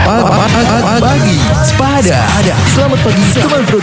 Pagi Sepada. Selamat pagi teman Pro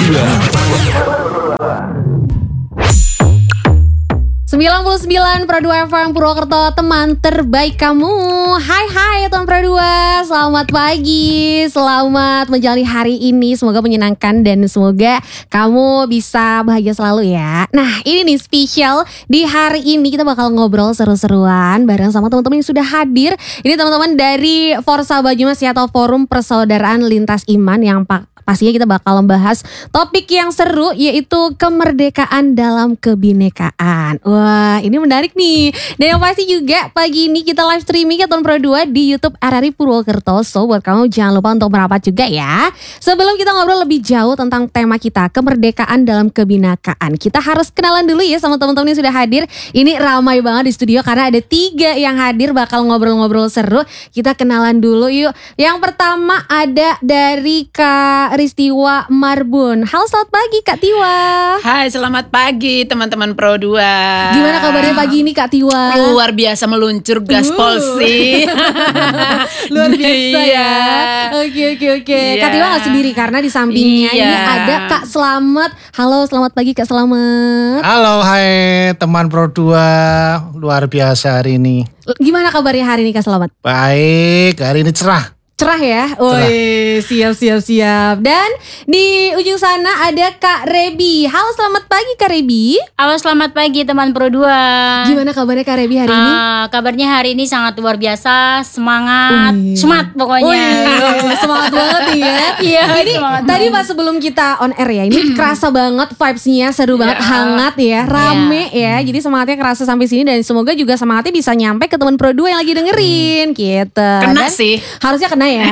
99 Pro 2 FM Purwokerto, teman terbaik kamu. Hai teman Pro 2, selamat pagi. Selamat menjalani hari ini, semoga menyenangkan dan semoga kamu bisa bahagia selalu ya. Nah, ini nih spesial di hari ini kita bakal ngobrol seru-seruan bareng sama teman-teman yang sudah hadir. Ini teman-teman dari Forsa Banyumas ya, atau Forum Persaudaraan Lintas Iman, yang pastinya kita bakal membahas topik yang seru, yaitu kemerdekaan dalam kebinekaan. Wah, ini menarik nih. Dan yang pasti juga pagi ini kita live streaming ya Tahun Pro 2 di YouTube RRI Purwokerto. So buat kamu jangan lupa untuk merapat juga ya. Sebelum kita ngobrol lebih jauh tentang tema kita, kemerdekaan dalam kebinekaan, kita harus kenalan dulu ya sama teman-teman yang sudah hadir. Ini ramai banget di studio karena ada 3 yang hadir bakal ngobrol-ngobrol seru. Kita kenalan dulu yuk. Yang pertama ada dari Kak Ristiwa Marbun. Halo, selamat pagi Kak Tiwa. Hai, selamat pagi teman-teman Pro 2. Gimana kabarnya pagi ini Kak Tiwa? Luar biasa, meluncur gaspol sih. Luar biasa ya. Oke. Iya. Kak Tiwa gak sendiri karena di sampingnya Iya. ini ada Kak Slamet. Halo, selamat pagi Kak Slamet. Halo, hai teman Pro 2. Luar biasa hari ini. Gimana kabarnya hari ini Kak Slamet? Baik, hari ini cerah. Cerah ya? Woi, siap. Dan di ujung sana ada Kak Rebi. Halo, selamat pagi Kak Rebi. Halo, selamat pagi teman Pro 2. Gimana kabarnya Kak Rebi hari ini? Kabarnya hari ini sangat luar biasa, semangat pokoknya. Semangat banget nih ya. Iya, ini tadi pas sebelum kita on air ya, ini kerasa banget vibes-nya, seru banget, hangat ya, rame ya. Jadi semangatnya kerasa sampai sini dan semoga juga semangatnya bisa nyampe ke teman Pro 2 yang lagi dengerin gitu. Kena Dan sih. harusnya kena ya.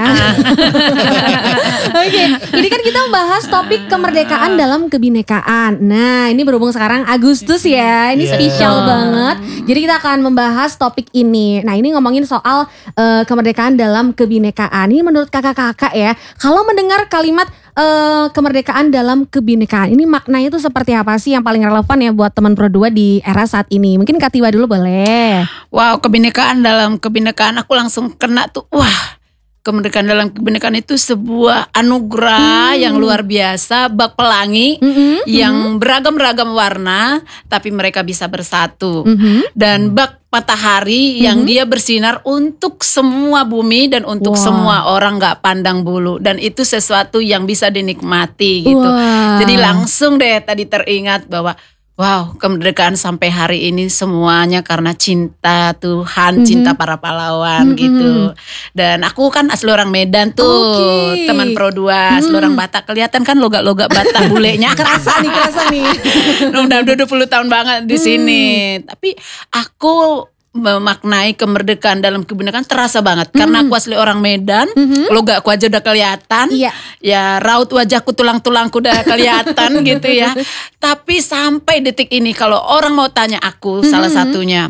Oke, ini kan kita membahas topik kemerdekaan dalam kebinekaan. Nah, ini berhubung sekarang Agustus ya, ini spesial banget. Jadi kita akan membahas topik ini. Nah, ini ngomongin soal kemerdekaan dalam kebinekaan. Ini menurut kakak-kakak ya, kalau mendengar kalimat kemerdekaan dalam kebinekaan, ini maknanya itu seperti apa sih yang paling relevan ya buat teman Pro 2 di era saat ini? Mungkin Kak Tiwa dulu boleh. Wow, kebinekaan dalam kebinekaan, aku langsung kena tuh. Wah, kemerdekaan dalam kebinekaan itu sebuah anugerah yang luar biasa, bak pelangi yang beragam-ragam warna, tapi mereka bisa bersatu. Dan bak matahari yang dia bersinar untuk semua bumi dan untuk semua orang, gak pandang bulu. Dan itu sesuatu yang bisa dinikmati gitu. Jadi langsung deh tadi teringat bahwa wow, kemerdekaan sampai hari ini semuanya karena cinta Tuhan, cinta para pahlawan gitu. Dan aku kan asli orang Medan tuh, teman Pro 2, asli orang Batak. Kelihatan kan logak-logak Batak bulenya. Kerasa nih. Udah 20 tahun banget di sini. Tapi aku memaknai kemerdekaan dalam kebinekaan terasa banget karena aku asli orang Medan, logakku aja udah kelihatan, ya raut wajahku, tulang-tulangku udah kelihatan gitu ya. Tapi sampai detik ini kalau orang mau tanya aku salah satunya,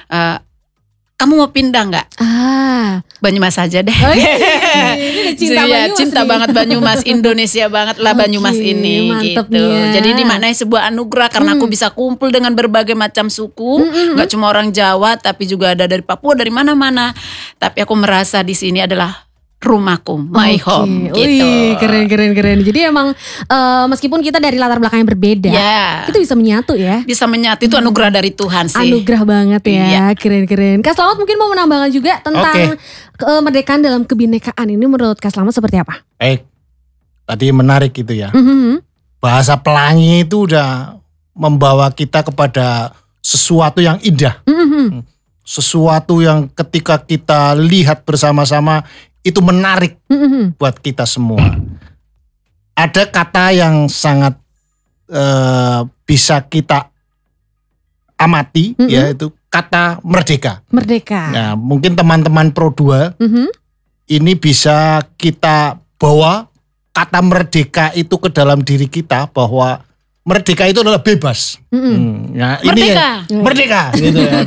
kamu mau pindah nggak? Banyumas aja deh. Ini cinta Banyumas cinta nih. banget Banyumas, Indonesia banget lah Banyumas ini mantep gitu. nih ya. Jadi dimaknai sebuah anugerah karena aku bisa kumpul dengan berbagai macam suku, nggak cuma orang Jawa tapi juga ada dari Papua, dari mana-mana. Tapi aku merasa di sini adalah rumahku, my home gitu. Wih, keren. Jadi emang meskipun kita dari latar belakang yang berbeda, kita bisa menyatu ya. Bisa menyatu, itu anugerah dari Tuhan sih. Anugerah banget ya, keren. Kak Slamet mungkin mau menambahkan juga tentang kemerdekaan dalam kebinekaan ini, menurut Kak Slamet seperti apa? Tadi menarik gitu ya. Bahasa pelangi itu udah membawa kita kepada sesuatu yang indah. Sesuatu yang ketika kita lihat bersama-sama itu menarik buat kita semua. Ada kata yang sangat bisa kita amati, yaitu kata merdeka. Nah, mungkin teman-teman Pro 2 ini bisa kita bawa kata merdeka itu ke dalam diri kita, bahwa merdeka itu adalah bebas. Nah, merdeka gitu ya.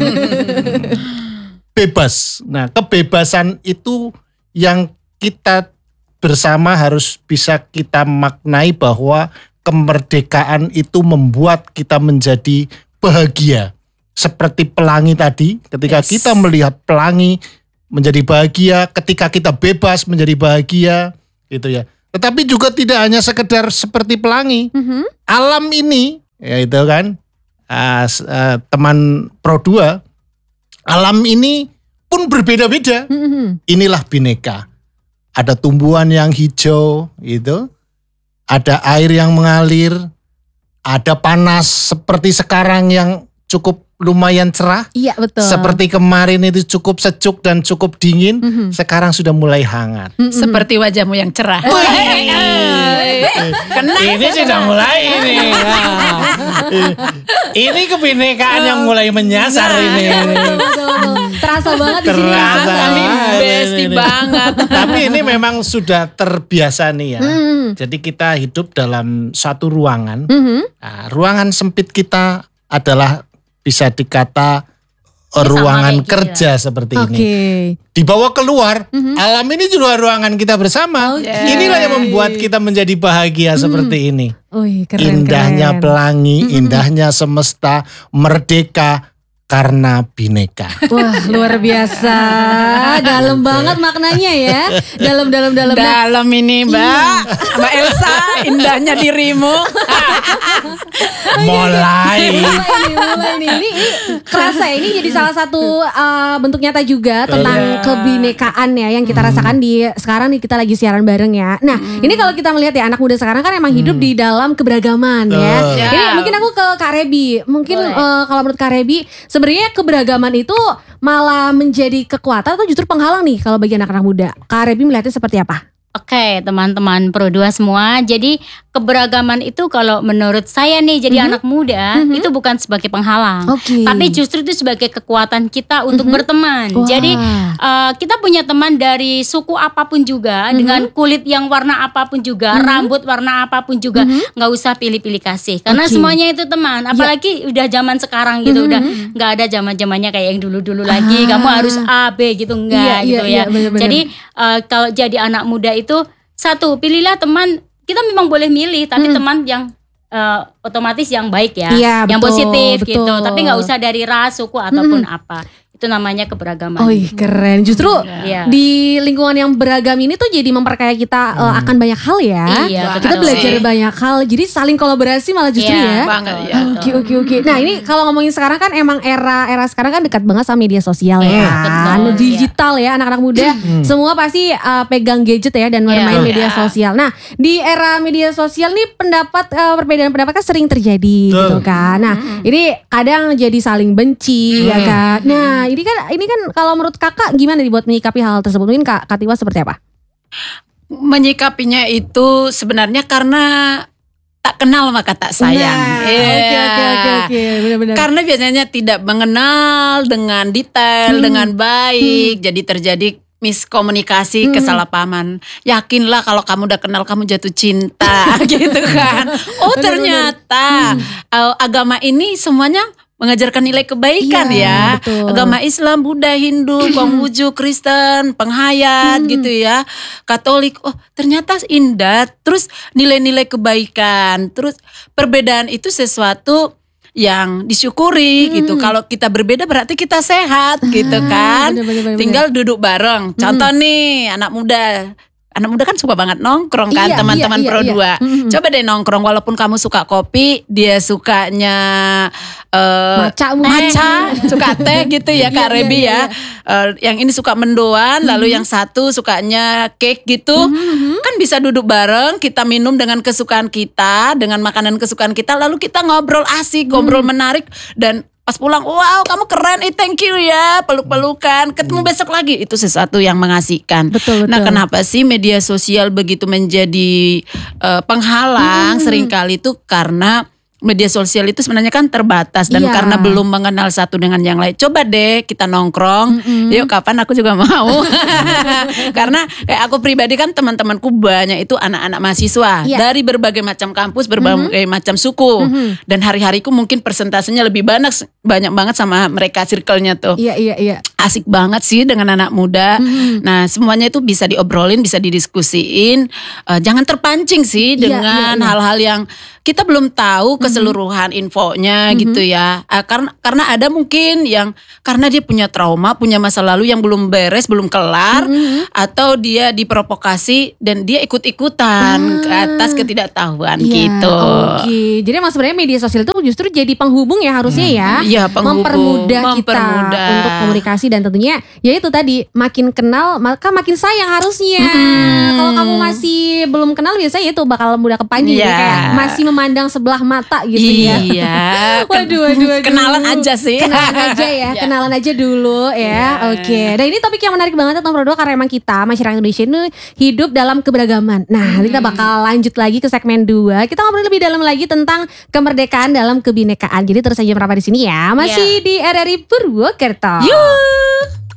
Bebas. Nah, kebebasan itu yang kita bersama harus bisa kita maknai, bahwa kemerdekaan itu membuat kita menjadi bahagia. Seperti pelangi tadi, ketika kita melihat pelangi menjadi bahagia, ketika kita bebas menjadi bahagia, gitu ya. Tetapi juga tidak hanya sekedar seperti pelangi. Alam ini, ya itu kan, teman Pro 2, alam ini pun berbeda-beda. Inilah bineka. Ada tumbuhan yang hijau, gitu. Ada air yang mengalir, ada panas seperti sekarang yang cukup lumayan cerah. Iya betul. Seperti kemarin itu cukup sejuk dan cukup dingin, sekarang sudah mulai hangat. Seperti wajahmu yang cerah. Ini sudah mulai ini. Ini kebinekaan yang mulai menyasar ini. Betul. Terasa banget di sini. Terasa. Kami besti banget. Tapi ini memang sudah terbiasa nih ya. Jadi kita hidup dalam satu ruangan. Nah, ruangan sempit kita adalah bisa dikata ruangan kayak kerja seperti ini. Oke. Dibawa keluar, alam ini juga ruangan kita bersama. Inilah yang membuat kita menjadi bahagia seperti ini. Wih, keren, Indahnya keren. pelangi, indahnya semesta, merdeka karena bineka. Wah, luar biasa. Dalam banget maknanya ya. Dalam. Dalam ini Mbak Elsa, indahnya dirimu. Mulai. Mulai nih. Ini kerasa ini jadi salah satu bentuk nyata juga tentang kebinekaan ya yang kita rasakan di sekarang nih kita lagi siaran bareng ya. Nah, ini kalau kita melihat ya anak muda sekarang kan emang hidup di dalam keberagaman ya. Ya. Ini mungkin aku ke Kak Rebi. Mungkin kalau menurut Kak Rebi sebenarnya keberagaman itu malah menjadi kekuatan atau justru penghalang nih kalau bagi anak-anak muda. Kak Rebi melihatnya seperti apa? Oke, teman-teman Pro 2 semua. Jadi keberagaman itu kalau menurut saya nih jadi anak muda itu bukan sebagai penghalang, Oke. tapi justru itu sebagai kekuatan kita untuk berteman. Wah. Jadi kita punya teman dari suku apapun juga, dengan kulit yang warna apapun juga, rambut warna apapun juga, nggak usah pilih-pilih kasih, karena Oke. semuanya itu teman. Apalagi udah zaman sekarang gitu, udah nggak ada zaman-zamannya kayak yang dulu-dulu lagi. Kamu harus A, B gitu enggak gitu ya. bener-bener. Jadi kalau jadi anak muda itu satu, pilihlah teman. Kita memang boleh milih, tapi teman yang otomatis yang baik ya, Iya, yang betul, positif gitu. betul. Tapi nggak usah dari ras, suku ataupun apa. Itu namanya keberagaman. Oh keren. Justru Iya. di lingkungan yang beragam ini tuh jadi memperkaya kita akan banyak hal ya. Iya, Kita betul. belajar banyak hal. Jadi saling kolaborasi malah justru Iya, ya. Banget ya. Oke. Nah ini kalau ngomongin sekarang kan emang era sekarang kan dekat banget sama media sosial ya. betul, Digital ya anak-anak muda. Semua pasti pegang gadget ya dan bermain Iya. media sosial. Nah di era media sosial nih perbedaan pendapat kan sering terjadi Betul. gitu kan. Nah ini kadang jadi saling benci ya kan. Nah ini kan kalau menurut kakak gimana nih buat menyikapi hal tersebut? Mungkin Kak Tiwa seperti apa? Menyikapinya itu sebenarnya karena tak kenal maka tak sayang. Nah, Iya. Oke. Benar-benar. Karena biasanya tidak mengenal dengan detail, dengan baik, jadi terjadi miskomunikasi, kesalahpahaman. Yakinlah kalau kamu udah kenal kamu jatuh cinta gitu kan. Oh ternyata agama ini semuanya mengajarkan nilai kebaikan Iya, ya. betul. Agama Islam, Buddha, Hindu, Konghucu, Kristen, penghayat gitu ya. Katolik. Oh, ternyata indah. Terus nilai-nilai kebaikan. Terus perbedaan itu sesuatu yang disyukuri gitu. Kalau kita berbeda berarti kita sehat gitu kan. bener. Tinggal duduk bareng. Contoh nih anak muda. Anak muda kan suka banget nongkrong kan, Iya, teman-teman iya, Pro iya. 2. Coba deh nongkrong, walaupun kamu suka kopi, dia sukanya matcha, suka teh gitu ya Kak Rebi ya. Yang ini suka mendoan, lalu yang satu sukanya cake gitu. Kan bisa duduk bareng, kita minum dengan kesukaan kita, dengan makanan kesukaan kita, lalu kita ngobrol asik, ngobrol menarik, dan pas pulang, wow kamu keren, thank you ya, peluk-pelukan, ketemu besok lagi, itu sesuatu yang mengasihkan. Betul. Nah kenapa sih media sosial begitu menjadi penghalang seringkali itu karena media sosial itu sebenarnya kan terbatas dan Iya. karena belum mengenal satu dengan yang lain. Coba deh kita nongkrong, yuk kapan aku juga mau. Karena kayak aku pribadi kan teman-temanku banyak itu anak-anak mahasiswa Iya. dari berbagai macam kampus, berbagai macam suku. Dan hari-hariku mungkin persentasenya lebih banyak banget sama mereka circle-nya tuh. Iya. Asik banget sih dengan anak muda. Nah semuanya itu bisa diobrolin, bisa didiskusiin. Jangan terpancing sih Iya, dengan iya. hal-hal yang kita belum tahu keseluruhan infonya gitu ya. Karena ada mungkin yang karena dia punya trauma, punya masa lalu yang belum beres, belum kelar, atau dia diprovokasi dan dia ikut-ikutan ke atas ketidaktahuan gitu. Oke. Jadi emang sebenarnya media sosial itu justru jadi penghubung ya harusnya ya. Iya, penghubung, mempermudah kita untuk komunikasi dan tentunya ya itu tadi makin kenal maka makin sayang harusnya. Kalau kamu masih belum kenal biasanya itu bakal mudah kepancing kayak masih memandang sebelah mata gitu ya. Iya. Waduh. Kenalan aja sih. Kenalan aja ya, kenalan aja dulu ya. Oke. Dan ini topik yang menarik banget ya Tom Produk karena emang kita masyarakat Indonesia ini hidup dalam keberagaman. Nah, nanti kita bakal lanjut lagi ke segmen 2. Kita ngobrol lebih dalam lagi tentang kemerdekaan dalam kebinekaan. Jadi terus aja merapat di sini ya. Masih di RRI Purwokerto. Yuk.